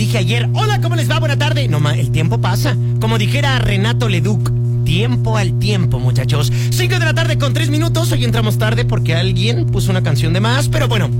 dije ayer, hola, ¿cómo les va? Buena tarde. No, el tiempo pasa. Como dijera Renato Leduc, tiempo al tiempo, muchachos. 5 de la tarde con 3 minutos. Hoy entramos tarde porque alguien puso una canción de más, pero bueno.